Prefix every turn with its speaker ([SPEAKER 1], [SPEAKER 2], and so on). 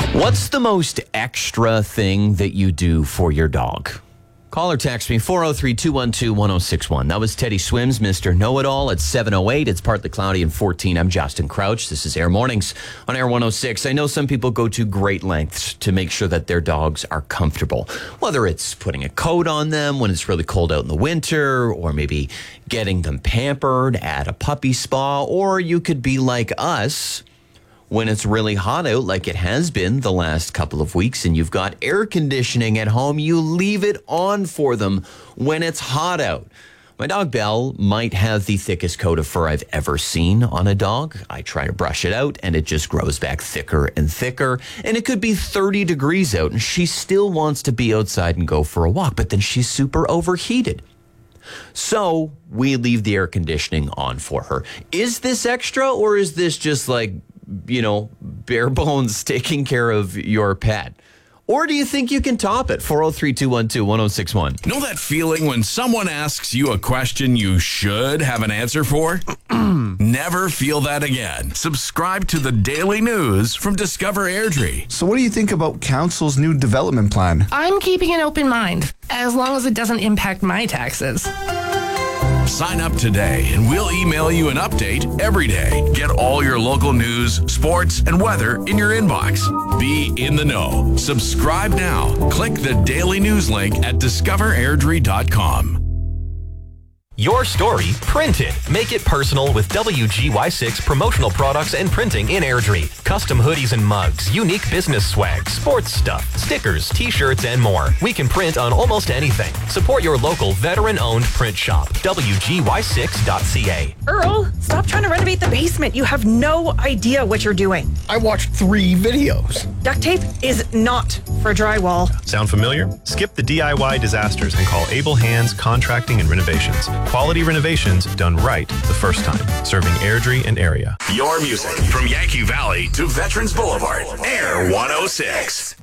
[SPEAKER 1] What's the most extra thing that you do for your dog? Call or text me, 403-212-1061. That was Teddy Swims, Mr. Know-It-All at 7:08. It's partly cloudy and 14. I'm Justin Crouch. This is Air Mornings on Air 106. I know some people go to great lengths to make sure that their dogs are comfortable, whether it's putting a coat on them when it's really cold out in the winter, or maybe getting them pampered at a puppy spa, or you could be like us when it's really hot out, like it has been the last couple of weeks, and you've got air conditioning at home, you leave it on for them when it's hot out. My dog Belle might have the thickest coat of fur I've ever seen on a dog. I try to brush it out, and it just grows back thicker and thicker. And it could be 30 degrees out, and she still wants to be outside and go for a walk, but then she's super overheated. So we leave the air conditioning on for her. Is this extra, or is this just like, bare bones taking care of your pet? Or do you think you can top it? 403-212-1061.
[SPEAKER 2] Know that feeling when someone asks you a question you should have an answer for? Never feel that again. Subscribe to the daily news from Discover Airdrie.
[SPEAKER 3] So what do you think about Council's new development plan?
[SPEAKER 4] I'm keeping an open mind, as long as it doesn't impact my taxes.
[SPEAKER 2] Sign up today and we'll email you an update every day. Get all your local news, sports, and weather in your inbox. Be in the know. Subscribe now. Click the daily news link at discoverairdrie.com.
[SPEAKER 5] Your story printed. Make it personal with WGY6 promotional products and printing in Airdrie. Custom hoodies and mugs, unique business swag, sports stuff, stickers, t-shirts, and more. We can print on almost anything. Support your local veteran-owned print shop. WGY6.ca.
[SPEAKER 6] Earl, stop trying to renovate the basement. You have no idea what you're doing.
[SPEAKER 7] I watched 3 videos.
[SPEAKER 6] Duct tape is not for drywall.
[SPEAKER 8] Sound familiar? Skip the DIY disasters and call Able Hands Contracting and Renovations. Quality renovations done right the first time. Serving Airdrie and area.
[SPEAKER 2] Your music from Yankee Valley to Veterans Boulevard. Air 106.